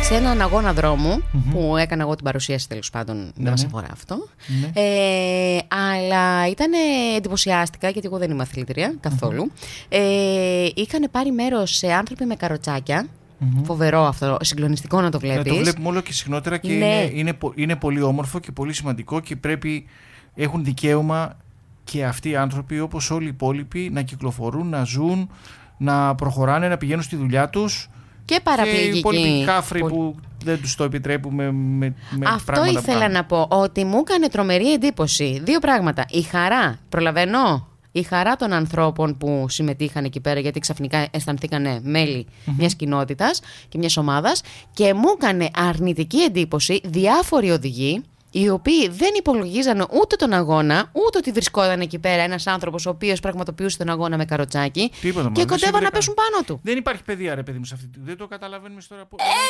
σε έναν αγώνα δρόμου που έκανα εγώ την παρουσίαση, τέλος πάντων, δεν μας αφορά αυτό. Αλλά εντυπωσιάστηκα, γιατί εγώ δεν είμαι αθλήτρια καθόλου. Είχαν πάρει μέρος σε άνθρωποι με καροτσάκια. Φοβερό αυτό, συγκλονιστικό να το βλέπεις. Το βλέπουμε όλο και συχνότερα και είναι πολύ όμορφο και πολύ σημαντικό και έχουν δικαίωμα και αυτοί οι άνθρωποι, όπως όλοι οι υπόλοιποι, να κυκλοφορούν, να ζουν, να προχωράνε, να πηγαίνουν στη δουλειά τους. Και παραπληγικοί. Και οι υπόλοιποι κάφροι που δεν τους το επιτρέπουμε με αυτό πράγματα. Αυτό ήθελα να πω, ότι μου έκανε τρομερή εντύπωση. Δύο πράγματα. Η χαρά, προλαβαίνω, η χαρά των ανθρώπων που συμμετείχαν εκεί πέρα, γιατί ξαφνικά αισθανθήκανε μέλη μιας κοινότητας και μιας ομάδας, και μου έκανε αρνητική εντύπωση διάφοροι οδηγοί, οι οποίοι δεν υπολογίζαν ούτε τον αγώνα, ούτε ότι βρισκόταν εκεί πέρα ένας άνθρωπος ο οποίος πραγματοποιούσε τον αγώνα με καροτσάκι και κοντεύαν να πέσουν πάνω του. Δεν υπάρχει παιδεία, ρε παιδί μου, σε αυτή. Δεν το καταλαβαίνουμε τώρα.